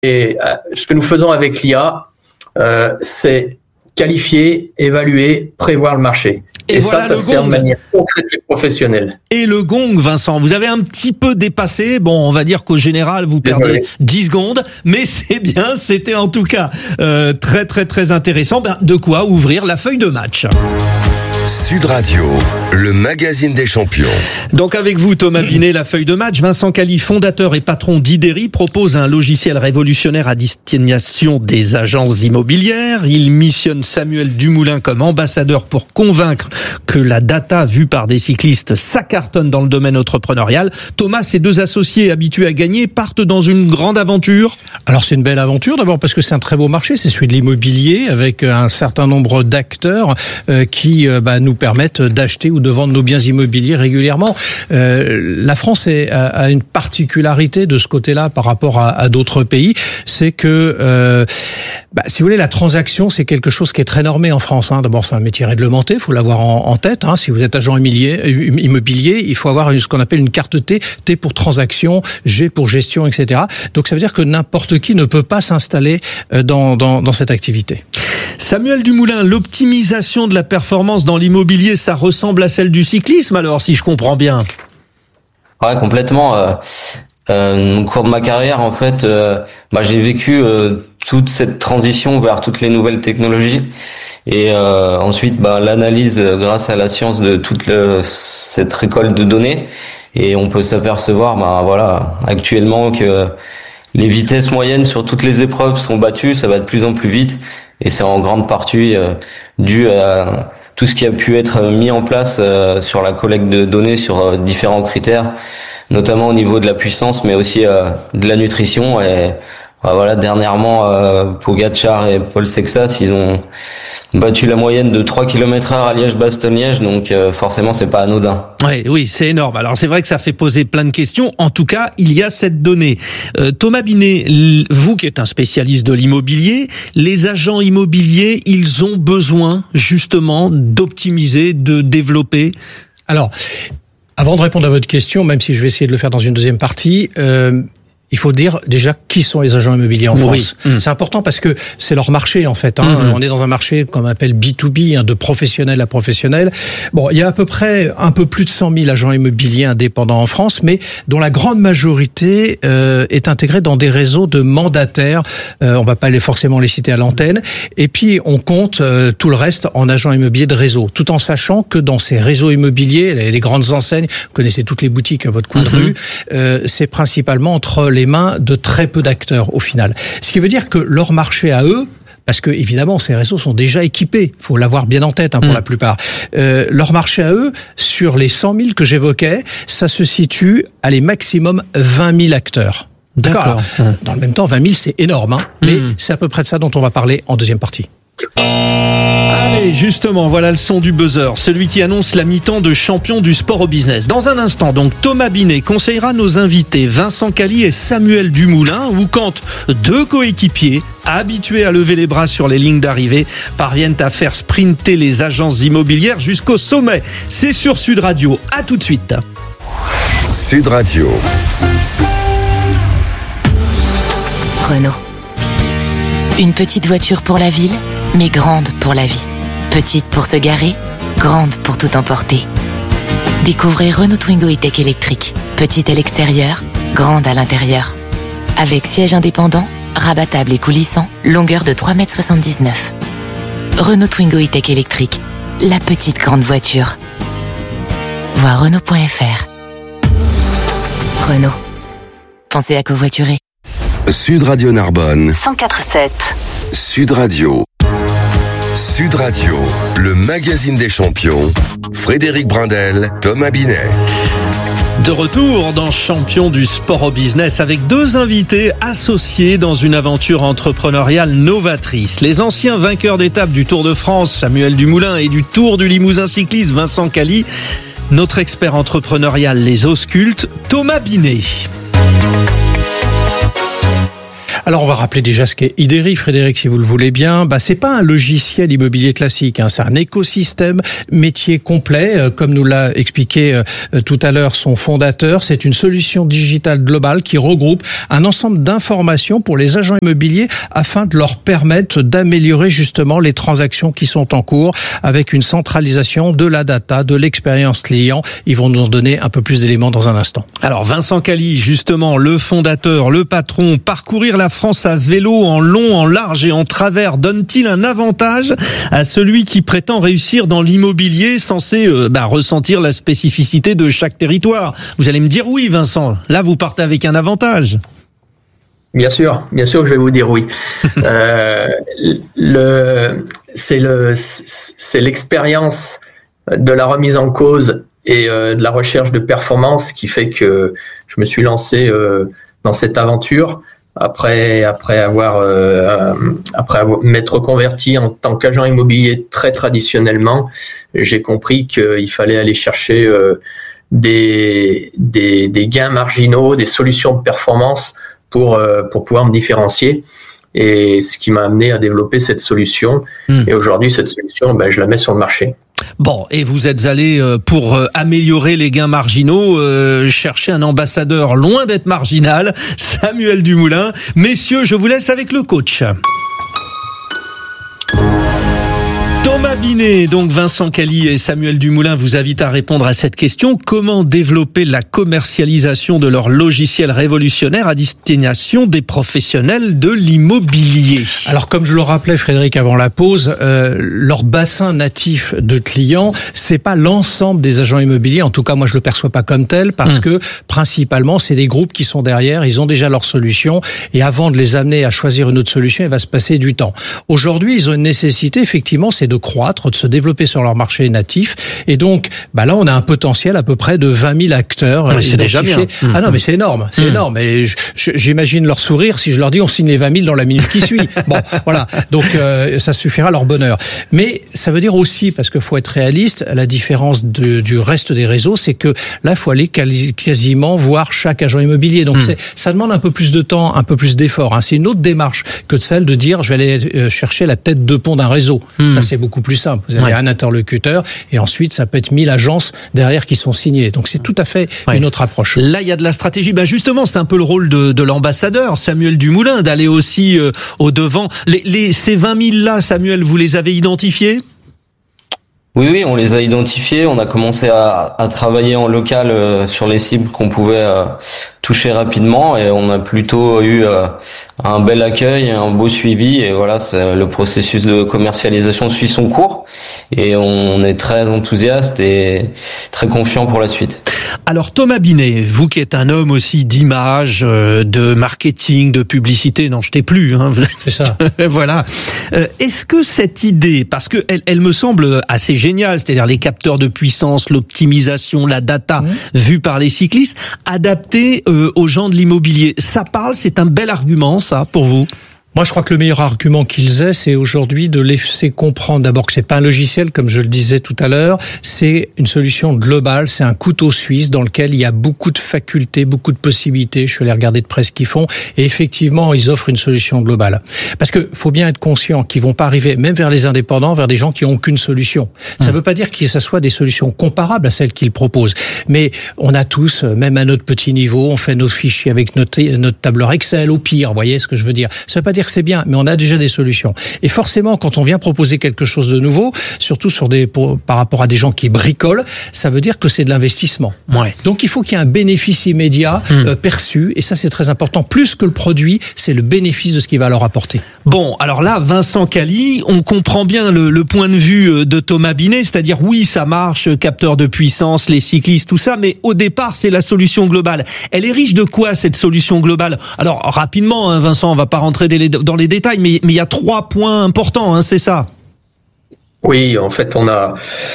ce que nous faisons avec l'IA, c'est qualifier, évaluer, prévoir le marché. Et voilà, ça sert de manière concrète et professionnelle. Et le gong, Vincent, vous avez un petit peu dépassé. Bon, on va dire qu'au général, vous perdez 10 secondes, mais c'est bien, c'était en tout cas très très très intéressant. De quoi ouvrir la feuille de match. Sud Radio, le magazine des champions. Donc avec vous, Thomas Binet, la feuille de match. Vincent Cali, fondateur et patron d'Ideri, propose un logiciel révolutionnaire à destination des agences immobilières. Il missionne Samuel Dumoulin comme ambassadeur pour convaincre que la data vue par des cyclistes, ça cartonne dans le domaine entrepreneurial. Thomas, ces deux associés habitués à gagner partent dans une grande aventure. Alors c'est une belle aventure, d'abord parce que c'est un très beau marché, c'est celui de l'immobilier, avec un certain nombre d'acteurs qui nous permettent d'acheter ou de vendre nos biens immobiliers régulièrement. La France a une particularité de ce côté-là par rapport à d'autres pays, c'est que, si vous voulez, la transaction, c'est quelque chose qui est très normé en France. D'abord, c'est un métier réglementé, il faut l'avoir en tête. Si vous êtes agent immobilier, il faut avoir ce qu'on appelle une carte T. T pour transaction, G pour gestion, etc. Donc ça veut dire que n'importe qui ne peut pas s'installer dans cette activité. Samuel Dumoulin, l'optimisation de la performance dans l'immobilier, ça ressemble à celle du cyclisme, alors, si je comprends bien. Ouais, complètement. Au cours de ma carrière, en fait, j'ai vécu toute cette transition vers toutes les nouvelles technologies, et ensuite l'analyse grâce à la science de toute cette récolte de données, et on peut s'apercevoir actuellement que les vitesses moyennes sur toutes les épreuves sont battues, ça va de plus en plus vite, et c'est en grande partie dû à tout ce qui a pu être mis en place sur la collecte de données sur différents critères, notamment au niveau de la puissance, mais aussi de la nutrition. Et dernièrement, Pogačar et Paul Sexas, ils ont battu la moyenne de 3 km/h à Liège-Bastogne-Liège, donc forcément c'est pas anodin. Oui, c'est énorme. Alors c'est vrai que ça fait poser plein de questions. En tout cas, il y a cette donnée. Thomas Binet, vous qui êtes un spécialiste de l'immobilier, les agents immobiliers, ils ont besoin justement d'optimiser, de développer. Alors, avant de répondre à votre question, même si je vais essayer de le faire dans une deuxième partie, il faut dire déjà qui sont les agents immobiliers en France. C'est important parce que c'est leur marché en fait. On est dans un marché qu'on appelle B2B, de professionnel à professionnel. Bon, il y a à peu près un peu plus de 100 000 agents immobiliers indépendants en France, mais dont la grande majorité est intégrée dans des réseaux de mandataires. On va pas forcément les citer à l'antenne. Et puis on compte tout le reste en agents immobiliers de réseau, tout en sachant que dans ces réseaux immobiliers, les grandes enseignes, vous connaissez toutes les boutiques à votre coin de rue, c'est principalement entre les mains de très peu d'acteurs au final. Ce qui veut dire que leur marché à eux, parce que évidemment ces réseaux sont déjà équipés, faut l'avoir bien en tête pour la plupart. Leur marché à eux, sur les 100 000 que j'évoquais, ça se situe à les maximum 20 000 acteurs. D'accord. Alors, dans le même temps, 20 000 c'est énorme, mais c'est à peu près de ça dont on va parler en deuxième partie. Allez, justement, voilà le son du buzzer, celui qui annonce la mi-temps de champion du sport au business. Dans un instant, donc, Thomas Binet conseillera nos invités Vincent Cali et Samuel Dumoulin, où quand deux coéquipiers habitués à lever les bras sur les lignes d'arrivée parviennent à faire sprinter les agences immobilières jusqu'au sommet. C'est sur Sud Radio. À tout de suite. Sud Radio. Renault. Une petite voiture pour la ville, mais grande pour la vie. Petite pour se garer, grande pour tout emporter. Découvrez Renault Twingo E-Tech électrique. Petite à l'extérieur, grande à l'intérieur. Avec siège indépendant, rabattable et coulissant, longueur de 3,79 m. Renault Twingo E-Tech électrique. La petite grande voiture. Voir Renault.fr. Renault. Pensez à covoiturer. Sud Radio Narbonne. 104.7. Sud Radio. Sud Radio, le magazine des champions. Frédéric Brindel, Thomas Binet. De retour dans Champion du sport au business avec deux invités associés dans une aventure entrepreneuriale novatrice. Les anciens vainqueurs d'étape du Tour de France, Samuel Dumoulin, et du Tour du Limousin cycliste, Vincent Cali. Notre expert entrepreneurial les ausculte, Thomas Binet. Alors on va rappeler déjà ce qu'est Ideri, Frédéric, si vous le voulez bien. C'est pas un logiciel immobilier classique, hein. C'est un écosystème métier complet, comme nous l'a expliqué tout à l'heure son fondateur. C'est une solution digitale globale qui regroupe un ensemble d'informations pour les agents immobiliers afin de leur permettre d'améliorer justement les transactions qui sont en cours avec une centralisation de la data, de l'expérience client. Ils vont nous en donner un peu plus d'éléments dans un instant. Alors Vincent Cali, justement, le fondateur, le patron, parcourir la France à vélo en long, en large et en travers donne-t-il un avantage à celui qui prétend réussir dans l'immobilier censé ressentir la spécificité de chaque territoire? Vous allez me dire oui, Vincent. Là, vous partez avec un avantage. Bien sûr que je vais vous dire oui. C'est l'expérience de la remise en cause et de la recherche de performance qui fait que je me suis lancé dans cette aventure après m'être reconverti en tant qu'agent immobilier très traditionnellement. J'ai compris qu'il fallait aller chercher des gains marginaux, des solutions de performance pour pouvoir me différencier, et ce qui m'a amené à développer cette solution. Et aujourd'hui, cette solution, je la mets sur le marché. Bon, et vous êtes allé, pour améliorer les gains marginaux, chercher un ambassadeur loin d'être marginal, Samuel Dumoulin. Messieurs, je vous laisse avec le coach. Thomas Binet, donc Vincent Cali et Samuel Dumoulin vous invitent à répondre à cette question. Comment développer la commercialisation de leur logiciel révolutionnaire à destination des professionnels de l'immobilier? Alors, comme je le rappelais, Frédéric, avant la pause, leur bassin natif de clients, c'est pas l'ensemble des agents immobiliers. En tout cas, moi, je le perçois pas comme tel, parce que principalement, c'est des groupes qui sont derrière. Ils ont déjà leur solution, et avant de les amener à choisir une autre solution, il va se passer du temps. Aujourd'hui, ils ont une nécessité, effectivement, c'est de croître, de se développer sur leur marché natif. Et donc, là, on a un potentiel à peu près de 20 000 acteurs. Ouais, c'est déjà bien. Ah non, mais c'est énorme. C'est énorme. Et j'imagine leur sourire si je leur dis on signe les 20 000 dans la minute qui suit. Bon, voilà. Donc, ça suffira à leur bonheur. Mais ça veut dire aussi, parce qu'il faut être réaliste, la différence du reste des réseaux, c'est que là, il faut aller quasiment voir chaque agent immobilier. Donc, ça demande un peu plus de temps, un peu plus d'effort. Hein. C'est une autre démarche que celle de dire je vais aller chercher la tête de pont d'un réseau. Ça, c'est beaucoup plus simple. Vous avez un interlocuteur, et ensuite, ça peut être 1000 agences derrière qui sont signées. Donc, c'est tout à fait une autre approche. Là, il y a de la stratégie. Justement, c'est un peu le rôle de l'ambassadeur, Samuel Dumoulin, d'aller aussi au-devant. Ces 20 000 là, Samuel, vous les avez identifiés? Oui, on les a identifiés. On a commencé à travailler en local sur les cibles qu'on pouvait toucher rapidement, et on a plutôt eu un bel accueil, un beau suivi, et voilà, le processus de commercialisation suit son cours, et on est très enthousiaste et très confiant pour la suite. Alors Thomas Binet, vous qui êtes un homme aussi d'image, de marketing, de publicité, n'en jetez plus, hein. C'est ça. Voilà. Est-ce que cette idée, parce que elle me semble assez géniale, c'est-à-dire les capteurs de puissance, l'optimisation, la data vue par les cyclistes, adaptée aux gens de l'immobilier, ça parle, c'est un bel argument, ça, pour vous? Moi, je crois que le meilleur argument qu'ils aient, c'est aujourd'hui de laisser comprendre d'abord que c'est pas un logiciel, comme je le disais tout à l'heure, c'est une solution globale, c'est un couteau suisse dans lequel il y a beaucoup de facultés, beaucoup de possibilités. Je suis allé regarder de près ce qu'ils font, et effectivement, ils offrent une solution globale. Parce que faut bien être conscient qu'ils vont pas arriver, même vers les indépendants, vers des gens qui ont qu'une solution. Ça veut pas dire que ça soit des solutions comparables à celles qu'ils proposent, mais on a tous, même à notre petit niveau, on fait nos fichiers avec notre tableur Excel, au pire, vous voyez ce que je veux dire. Ça veut pas dire que c'est bien, mais on a déjà des solutions. Et forcément, quand on vient proposer quelque chose de nouveau, surtout par rapport à des gens qui bricolent, ça veut dire que c'est de l'investissement. Ouais. Donc il faut qu'il y ait un bénéfice immédiat perçu, et ça c'est très important. Plus que le produit, c'est le bénéfice de ce qu'il va leur apporter. Bon, alors là, Vincent Cali, on comprend bien le point de vue de Thomas Binet, c'est-à-dire oui, ça marche, capteur de puissance, les cyclistes, tout ça, mais au départ, c'est la solution globale. Elle est riche de quoi, cette solution globale? Alors, rapidement, hein, Vincent, on va pas rentrer dans les détails, mais il y a 3 points importants, hein, c'est ça? Oui, en fait, on a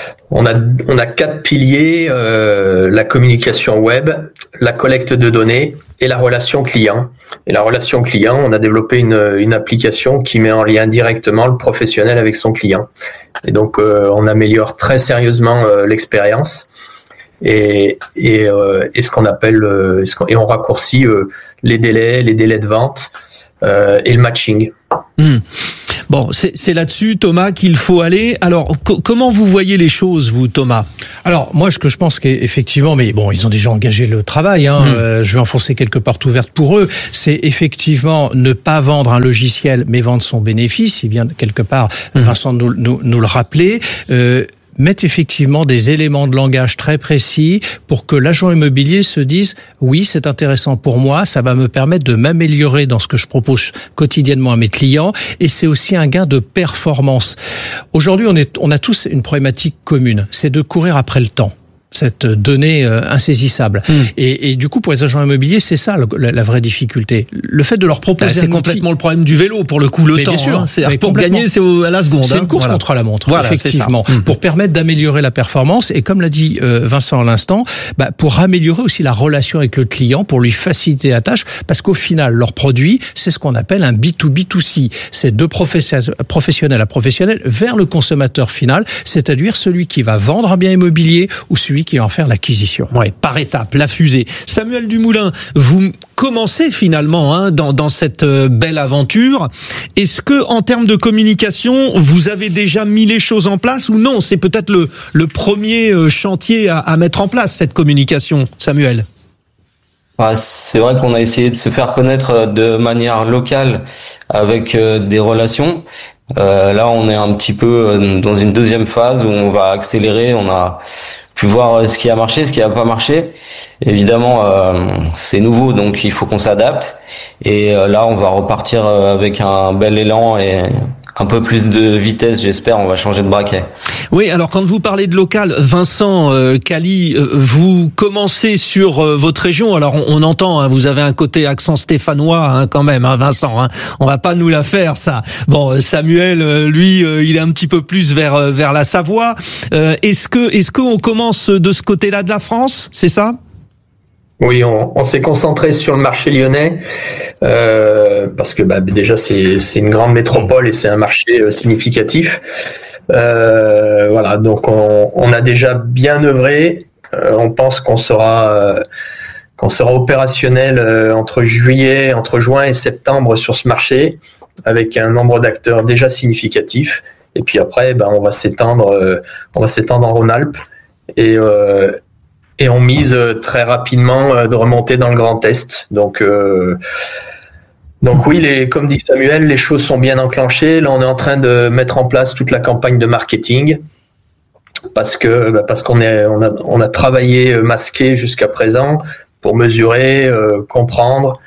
4 piliers, la communication web, la collecte de données et la relation client. Et la relation client, on a développé une application qui met en lien directement le professionnel avec son client. Et donc, on améliore très sérieusement l'expérience et ce qu'on appelle et on raccourcit les délais de vente. et le matching. Bon, c'est là-dessus, Thomas, qu'il faut aller. Alors, comment vous voyez les choses, vous, Thomas? Alors, moi, ce que je pense qu'effectivement, mais bon, ils ont déjà engagé le travail, je vais enfoncer quelques portes ouvertes pour eux, c'est effectivement ne pas vendre un logiciel, mais vendre son bénéfice. Il vient quelque part, Vincent nous le rappeler. Mettre effectivement des éléments de langage très précis pour que l'agent immobilier se dise oui, c'est intéressant pour moi, ça va me permettre de m'améliorer dans ce que je propose quotidiennement à mes clients, et c'est aussi un gain de performance. Aujourd'hui, on a tous une problématique commune, c'est de courir après le temps, cette donnée insaisissable. Et du coup, pour les agents immobiliers, c'est ça la vraie difficulté. Le fait de leur proposer c'est complètement le problème du vélo, pour le coup, le temps. Bien sûr, c'est pour gagner, c'est à la seconde. C'est une course contre la montre, effectivement, pour permettre d'améliorer la performance. Et comme l'a dit Vincent à l'instant, pour améliorer aussi la relation avec le client, pour lui faciliter la tâche, parce qu'au final, leur produit, c'est ce qu'on appelle un B2B2C. C'est de professionnel à professionnel vers le consommateur final, c'est-à-dire celui qui va vendre un bien immobilier ou celui qui va en faire l'acquisition. Ouais, par étapes, la fusée. Samuel Dumoulin, vous commencez finalement dans cette belle aventure. Est-ce que, en termes de communication, vous avez déjà mis les choses en place ou non? C'est peut-être le premier chantier à mettre en place, cette communication, Samuel. C'est vrai qu'on a essayé de se faire connaître de manière locale avec des relations. Là, on est un petit peu dans une deuxième phase où on va accélérer. On a pu voir ce qui a marché, ce qui n'a pas marché. Évidemment, c'est nouveau, donc il faut qu'on s'adapte. Et là, on va repartir avec un bel élan et un peu plus de vitesse, j'espère. On va changer de braquet. Oui, alors quand vous parlez de local, Vincent Cali, vous commencez sur votre région. Alors on entend, vous avez un côté accent stéphanois quand même, Vincent. On va pas nous la faire, ça. Bon, Samuel, lui, il est un petit peu plus vers la Savoie. Est-ce qu'on commence de ce côté-là de la France, c'est ça? Oui, on s'est concentré sur le marché lyonnais parce que déjà c'est une grande métropole et c'est un marché significatif. Voilà, donc on a déjà bien œuvré. On pense qu'on sera opérationnel entre juin et septembre sur ce marché avec un nombre d'acteurs déjà significatif. Et puis après, on va s'étendre en Rhône-Alpes et on mise très rapidement de remonter dans le Grand Est. Donc oui, comme dit Samuel, les choses sont bien enclenchées. Là, on est en train de mettre en place toute la campagne de marketing parce qu'on a travaillé masqué jusqu'à présent pour mesurer, comprendre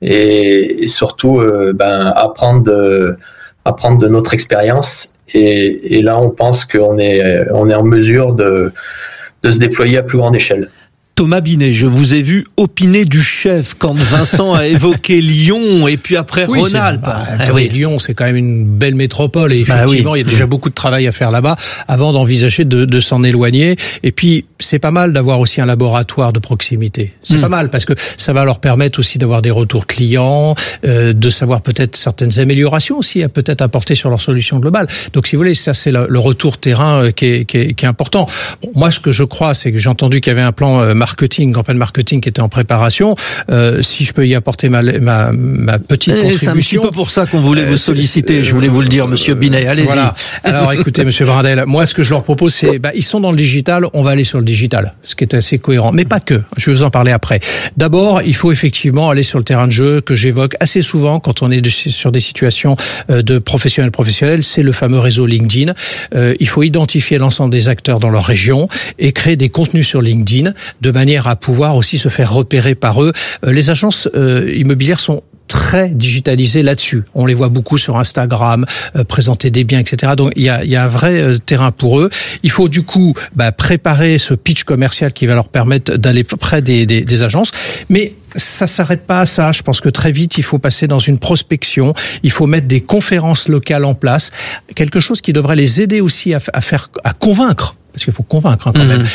et surtout apprendre de notre expérience. Et là, on pense qu'on est en mesure de se déployer à plus grande échelle. Thomas Binet, je vous ai vu opiner du chef quand Vincent a évoqué Lyon et puis après Rhône-Alpes. Lyon, c'est quand même une belle métropole et effectivement, il y a déjà beaucoup de travail à faire là-bas avant d'envisager de s'en éloigner. Et puis, c'est pas mal d'avoir aussi un laboratoire de proximité. C'est pas mal parce que ça va leur permettre aussi d'avoir des retours clients, de savoir peut-être certaines améliorations aussi à peut-être apporter sur leur solution globale. Donc, si vous voulez, ça c'est le retour terrain qui est important. Bon, moi, ce que je crois, c'est que j'ai entendu qu'il y avait un plan campagne marketing qui était en préparation. Si je peux y apporter ma petite contribution. C'est un petit peu pour ça qu'on voulait vous solliciter. Je voulais vous le dire, Monsieur Binet. Allez-y. Voilà. Alors, écoutez, Monsieur Brindel, moi, ce que je leur propose, c'est, ils sont dans le digital, on va aller sur le digital, ce qui est assez cohérent. Mais pas que. Je vais vous en parler après. D'abord, il faut effectivement aller sur le terrain de jeu que j'évoque assez souvent quand on est sur des situations de professionnels. C'est le fameux réseau LinkedIn. Il faut identifier l'ensemble des acteurs dans leur région et créer des contenus sur LinkedIn de manière à pouvoir aussi se faire repérer par eux. Les agences immobilières sont très digitalisées là-dessus. On les voit beaucoup sur Instagram, présenter des biens, etc. Donc il y a un vrai terrain pour eux. Il faut du coup préparer ce pitch commercial qui va leur permettre d'aller près des agences. Mais ça s'arrête pas à ça. Je pense que très vite, il faut passer dans une prospection. Il faut mettre des conférences locales en place. Quelque chose qui devrait les aider aussi à convaincre. Parce qu'il faut convaincre quand même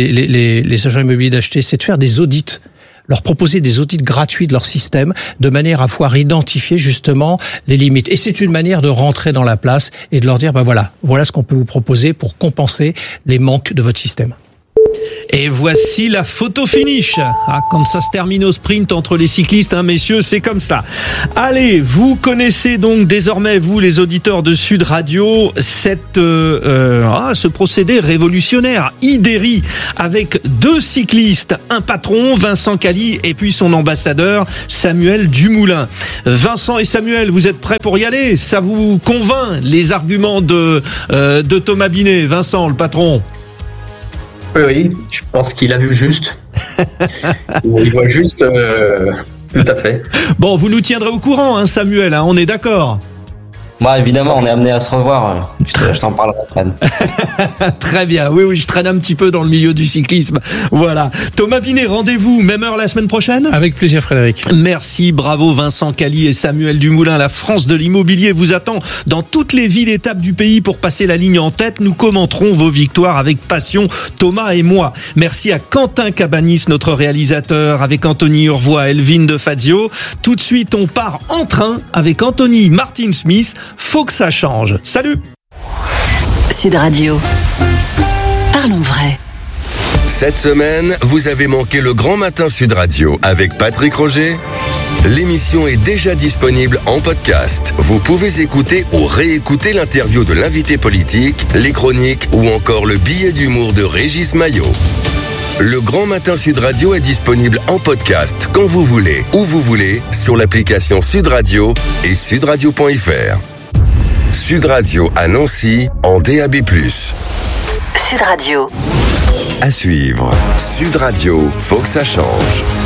les agents immobiliers d'acheter, c'est de faire des audits, leur proposer des audits gratuits de leur système, de manière à pouvoir identifier justement les limites. Et c'est une manière de rentrer dans la place et de leur dire voilà ce qu'on peut vous proposer pour compenser les manques de votre système. Et voici la photo finish. Ah, quand ça se termine au sprint entre les cyclistes, messieurs, c'est comme ça. Allez, vous connaissez donc désormais, vous les auditeurs de Sud Radio, ce procédé révolutionnaire, IDERI, avec 2 cyclistes, un patron, Vincent Cali, et puis son ambassadeur, Samuel Dumoulin. Vincent et Samuel, vous êtes prêts pour y aller? Ça vous convainc, les arguments de Thomas Binet? Vincent, le patron? Oui, je pense qu'il a vu juste. Il voit juste, tout à fait. Bon, vous nous tiendrez au courant, Samuel, on est d'accord? Bah, évidemment, on est amené à se revoir. Je t'en parlerai après. Très bien, oui, je traîne un petit peu dans le milieu du cyclisme. Voilà. Thomas Binet, rendez-vous, même heure la semaine prochaine? Avec plaisir, Frédéric. Merci, bravo Vincent Cali et Samuel Dumoulin. La France de l'immobilier vous attend dans toutes les villes étapes du pays pour passer la ligne en tête. Nous commenterons vos victoires avec passion, Thomas et moi. Merci à Quentin Cabanis, notre réalisateur, avec Anthony Urvois, Elvin de Fazio. Tout de suite, on part en train avec Anthony Martin-Smith. Faut que ça change. Salut! Sud Radio. Parlons vrai. Cette semaine, vous avez manqué le Grand Matin Sud Radio avec Patrick Roger. L'émission est déjà disponible en podcast. Vous pouvez écouter ou réécouter l'interview de l'invité politique, les chroniques ou encore le billet d'humour de Régis Maillot. Le Grand Matin Sud Radio est disponible en podcast quand vous voulez, où vous voulez, sur l'application Sud Radio et sudradio.fr. Sud Radio à Nancy en DAB+. Sud Radio. À suivre. Sud Radio, faut que ça change.